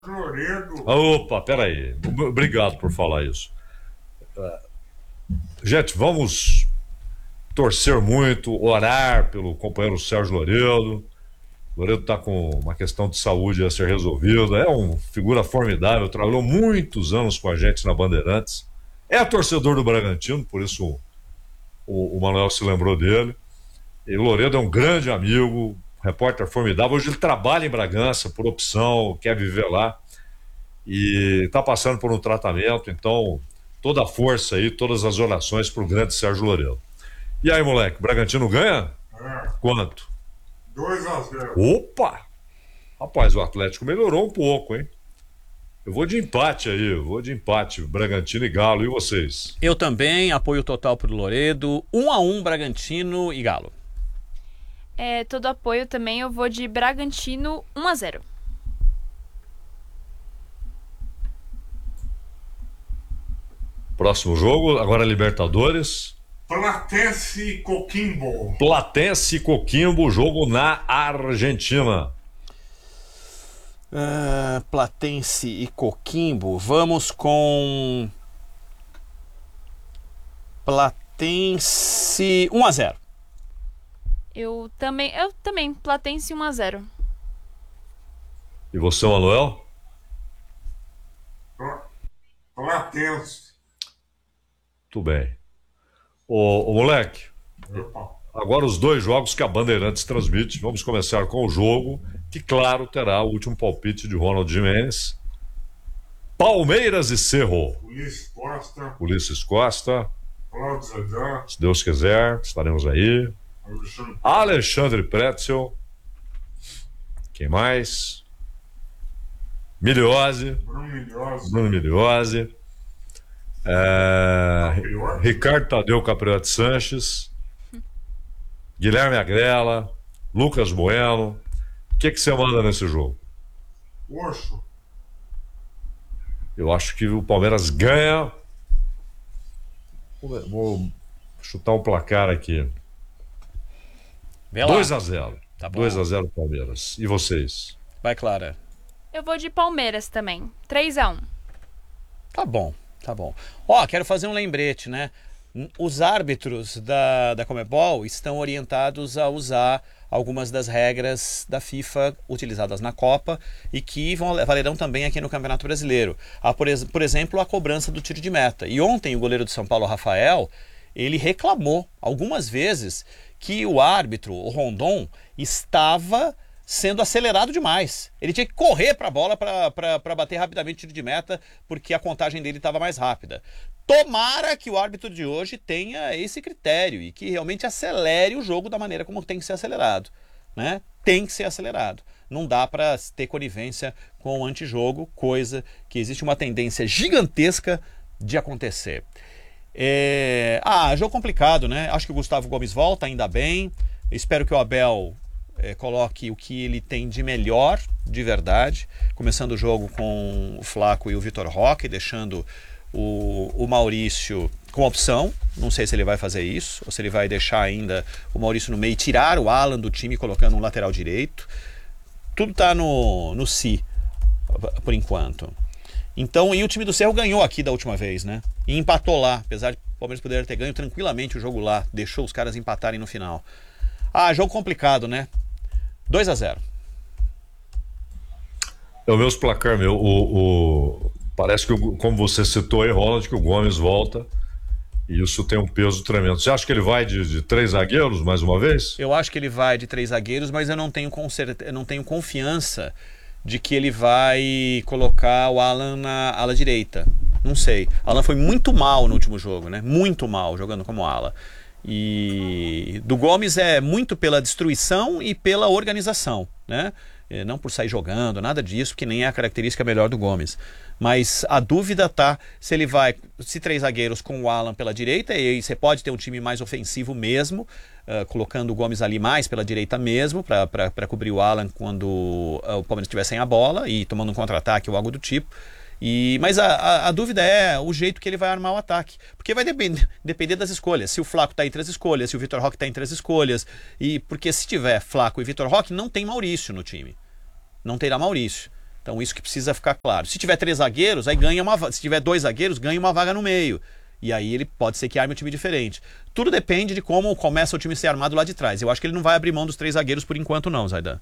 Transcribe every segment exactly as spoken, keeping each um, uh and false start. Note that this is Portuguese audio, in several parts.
Loredo. Opa, peraí. Obrigado por falar isso. Gente, vamos torcer muito, orar pelo companheiro Sérgio Loredo. Loredo está com uma questão de saúde a ser resolvida. É uma figura formidável, trabalhou muitos anos com a gente na Bandeirantes. É torcedor do Bragantino, por isso o, o Manuel se lembrou dele. E o Loredo é um grande amigo, repórter formidável. Hoje ele trabalha em Bragança por opção, quer viver lá. E está passando por um tratamento, então toda a força aí, todas as orações para o grande Sérgio Loredo. E aí, moleque, o Bragantino ganha? É, Quanto? dois a zero. Opa! Rapaz, o Atlético melhorou um pouco, hein? Eu vou de empate aí, eu vou de empate, Bragantino e Galo, e vocês? Eu também, apoio total pro Loredo. Um a um, Bragantino e Galo. É, todo apoio também, eu vou de Bragantino um a zero. Próximo jogo, agora Libertadores. Platense e Coquimbo. Platense e Coquimbo, jogo na Argentina. Uh, Platense e Coquimbo. Vamos com Platense um a zero. Eu também, eu também, Platense um a zero. E você, Manuel? Pla- Platense. Tudo bem. Ô, ô moleque, Opa. agora os dois jogos que a Bandeirantes transmite. Vamos começar com o jogo, que claro terá o último palpite de Ronald Gimenez. Palmeiras e Cerro. Ulisses Costa. Ulisses Costa, Cláudio Zedã. se Deus quiser, estaremos aí. Alexandre. Alexandre Pretzel. Quem mais? Miliose. Bruno Milhosa. Bruno Miliose. É, Caprioti. Ricardo Tadeu Capriotti Sanches. Guilherme Agrela. Lucas Bueno. O que, que você manda nesse jogo? Oxo. Eu acho que o Palmeiras ganha. Vou, vou chutar um placar aqui. Vê lá. dois a zero. Tá bom. dois a zero Palmeiras. E vocês? Vai, Clara. Eu vou de Palmeiras também, três a um. Tá bom, tá bom. Ó, quero fazer um lembrete, né? Os árbitros da, da Conmebol estão orientados a usar algumas das regras da FIFA utilizadas na Copa e que vão, valerão também aqui no Campeonato Brasileiro. Há, por, ex, por exemplo, a cobrança do tiro de meta. E ontem o goleiro de São Paulo, Rafael, ele reclamou algumas vezes que o árbitro, o Rondon, estava sendo acelerado demais. Ele tinha que correr para a bola para bater rapidamente o tiro de meta, porque a contagem dele estava mais rápida. Tomara que o árbitro de hoje tenha esse critério e que realmente acelere o jogo da maneira como tem que ser acelerado, né? Tem que ser acelerado. Não dá para ter conivência com o antijogo, coisa que existe uma tendência gigantesca de acontecer. É... Ah, jogo complicado, né? Acho que o Gustavo Gomes volta, ainda bem. Espero que o Abel é, coloque o que ele tem de melhor, de verdade. Começando o jogo com o Flaco e o Vitor Roque, deixando o, o Maurício com opção. Não sei se ele vai fazer isso, ou se ele vai deixar ainda o Maurício no meio e tirar o Alan do time, colocando um lateral direito. Tudo tá no, no si, por enquanto. Então, e o time do Cerro ganhou aqui da última vez, né? E empatou lá, apesar de o Palmeiras poder ter ganho tranquilamente o jogo lá, deixou os caras empatarem no final. Ah, jogo complicado, né? dois a zero. É o meu placar, meu. O, o, parece que, como você citou aí, Ronald, que o Gomes volta e isso tem um peso tremendo. Você acha que ele vai de, de três zagueiros mais uma vez? Eu acho que ele vai de três zagueiros, mas eu não tenho, eu não tenho confiança de que ele vai colocar o Alan na ala direita. Não sei. O Alan foi muito mal no último jogo, né? Muito mal jogando como ala. E do Gomes é muito pela destruição e pela organização, né? Não por sair jogando, nada disso, que nem é a característica melhor do Gomes. Mas a dúvida tá se ele vai, se três zagueiros com o Alan pela direita, e aí você pode ter um time mais ofensivo mesmo, uh, colocando o Gomes ali mais pela direita mesmo, para cobrir o Alan quando uh, o Palmeiras estiver sem a bola e tomando um contra-ataque ou algo do tipo. E, mas a, a, a dúvida é o jeito que ele vai armar o ataque. Porque vai depender, depender das escolhas. Se o Flaco está entre as escolhas, se o Vitor Roque está entre as escolhas. E porque se tiver Flaco e Vitor Roque, não tem Maurício no time. Não terá Maurício. Então isso que precisa ficar claro. Se tiver três zagueiros, aí ganha uma vaga. Se tiver dois zagueiros, ganha uma vaga no meio. E aí ele pode ser que arme um time diferente. Tudo depende de como começa o time a ser armado lá de trás. Eu acho que ele não vai abrir mão dos três zagueiros por enquanto não, Zaidan.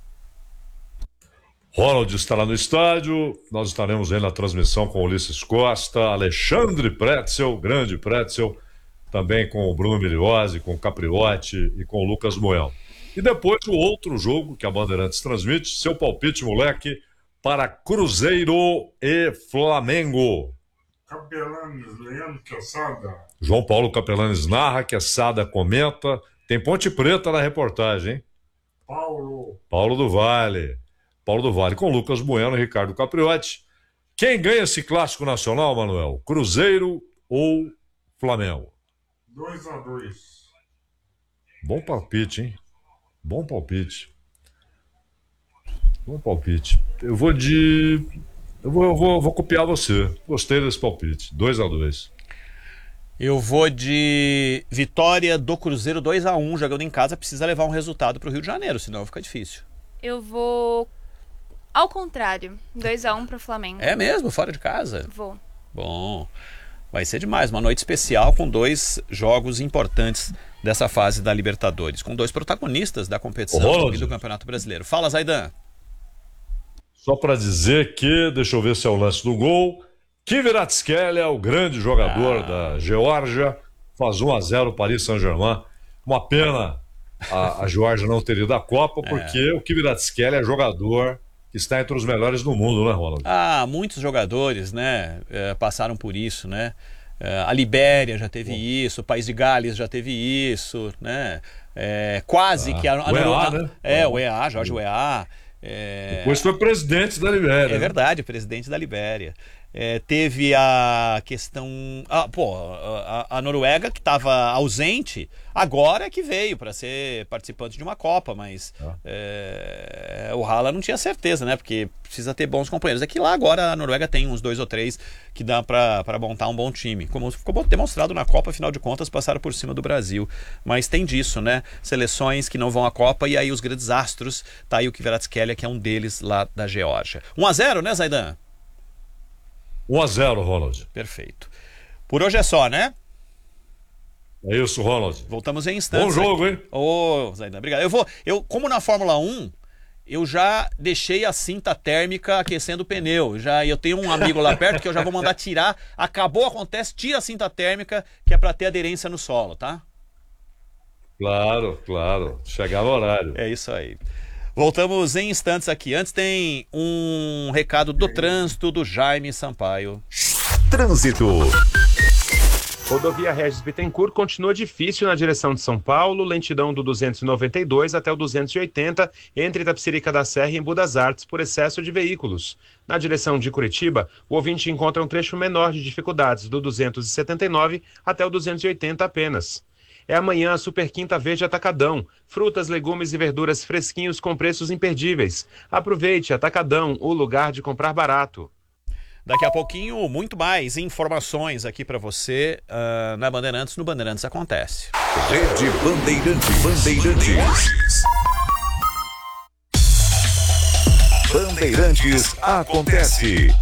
Ronald estará no estádio, nós estaremos aí na transmissão com Ulisses Costa, Alexandre Pretzel, grande Pretzel, também com o Bruno Miliose, com o Capriotti e com o Lucas Moel. E depois o outro jogo que a Bandeirantes transmite, seu palpite, moleque, para Cruzeiro e Flamengo. Capelanes, Leandro Quesada. João Paulo Capelanes narra, Quesada comenta, tem Ponte Preta na reportagem, hein? Paulo. Paulo do Vale. Paulo do Vale com Lucas Bueno e Ricardo Capriotti. Quem ganha esse clássico nacional, Manuel? Cruzeiro ou Flamengo? dois a dois. Bom palpite, hein? Bom palpite. Bom palpite. Eu vou de... Eu vou, eu vou, vou copiar você. Gostei desse palpite. dois a dois. Eu vou de vitória do Cruzeiro dois a um, jogando em casa, precisa levar um resultado pro Rio de Janeiro, senão fica difícil. Eu vou ao contrário, dois a um pro Flamengo. É mesmo? Fora de casa? Vou. Bom, vai ser demais. Uma noite especial com dois jogos importantes dessa fase da Libertadores, com dois protagonistas da competição e do Campeonato Brasileiro. Fala, Zaidan. Só para dizer que, deixa eu ver se é o lance do gol, Kvaratskhelia é o grande jogador ah. da Geórgia, faz um a zero o Paris Saint-Germain. Uma pena a, a Geórgia não ter ido à Copa, porque é. o Kvaratskhelia é jogador que está entre os melhores do mundo, né, Ronald? Ah, muitos jogadores, né, é, passaram por isso, né? É, a Libéria já teve Bom. isso, o País de Gales já teve isso, né? É, quase ah. que a, a, o E A, a, né? É, o E A, Jorge O E A. É... Depois foi presidente da Libéria. É verdade, né? Presidente da Libéria. É, teve a questão... Ah, pô, a, a Noruega, que estava ausente, agora é que veio para ser participante de uma Copa, mas ah. é, o Haaland não tinha certeza, né? Porque precisa ter bons companheiros. É que lá agora a Noruega tem uns dois ou três que dá para montar um bom time. Como ficou demonstrado na Copa, afinal de contas, passaram por cima do Brasil. Mas tem disso, né? Seleções que não vão à Copa e aí os grandes astros, tá aí o Kvaratskhelia, que é um deles lá da Geórgia. um a zero, né, Zaidan? um a zero, Ronald. Perfeito. Por hoje é só, né? É isso, Ronald. Voltamos em instantes. Bom jogo, hein? Ô, oh, Zaidan, obrigado. Eu vou, eu, como na Fórmula um, eu já deixei a cinta térmica aquecendo o pneu. Já, eu tenho um amigo lá perto que eu já vou mandar tirar. Acabou, acontece, tira a cinta térmica, que é para ter aderência no solo, tá? Claro, claro. Chegar no horário. É isso aí. Voltamos em instantes aqui. Antes tem um recado do trânsito do Jaime Sampaio. Trânsito. Rodovia Regis Bittencourt continua difícil na direção de São Paulo, lentidão do duzentos e noventa e dois até o duzentos e oitenta, entre Itapecerica da Serra e Embu das Artes, por excesso de veículos. Na direção de Curitiba, o ouvinte encontra um trecho menor de dificuldades, do duzentos e setenta e nove até o duzentos e oitenta apenas. É amanhã a Super Quinta Verde Atacadão. Frutas, legumes e verduras fresquinhos com preços imperdíveis. Aproveite, Atacadão, o lugar de comprar barato. Daqui a pouquinho, muito mais informações aqui para você uh, na Bandeirantes, no Bandeirantes Acontece. Rede Bandeirantes. Bandeirantes. Bandeirantes Acontece.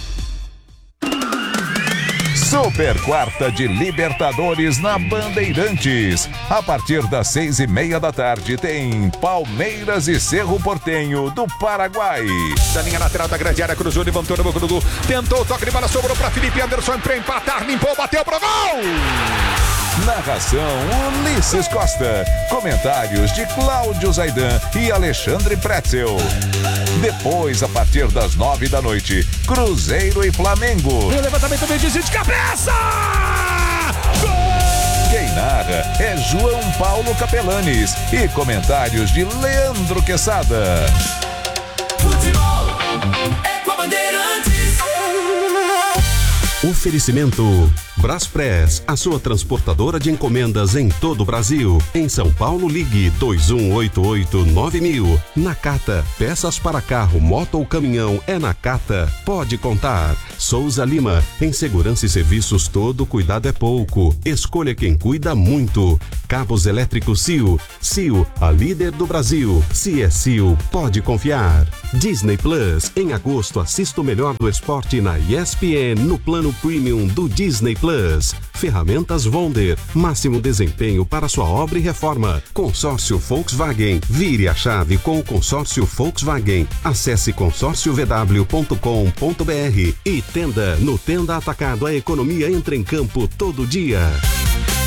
Super Quarta de Libertadores na Bandeirantes. A partir das seis e meia da tarde tem Palmeiras e Cerro Porteño do Paraguai. Da linha lateral da grande área, cruzou, levantou no boca do gol. Tentou, toque de bola, sobrou para Felipe Anderson para empatar, limpou, bateu pro gol! Narração Ulisses Costa. Comentários de Cláudio Zaidan e Alexandre Pretzel. Depois, a partir das nove da noite, Cruzeiro e Flamengo. O levantamento vem de cabeça! Gol! Quem narra é João Paulo Capelanes e comentários de Leandro Quesada. Futebol é com a Bandeirantes. Oferecimento Braspress, a sua transportadora de encomendas em todo o Brasil. Em São Paulo, ligue dois um oito oito nove mil. Nakata, peças para carro, moto ou caminhão, é Nakata. Pode contar. Souza Lima, em segurança e serviços todo cuidado é pouco. Escolha quem cuida muito. Cabos elétricos C I O. C I O, a líder do Brasil. Se é C I O, pode confiar. Disney Plus. Em agosto, assista o melhor do esporte na E S P N no plano premium do Disney Plus. Ferramentas Wonder. Máximo desempenho para sua obra e reforma. Consórcio Volkswagen. Vire a chave com o consórcio Volkswagen. Acesse consórcio v w ponto com ponto b r e Tenda. No Tenda Atacado, a economia entra em campo todo dia.